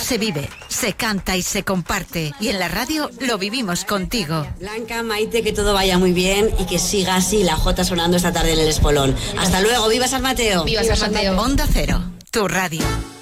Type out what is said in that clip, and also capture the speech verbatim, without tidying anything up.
se vive, se canta y se comparte. Y en la radio lo vivimos contigo. Blanca, Maite, que todo vaya muy bien y que siga así la Jota sonando esta tarde en el Espolón. Hasta luego, ¡viva San Mateo! ¡Viva San Mateo! Onda Cero, tu radio.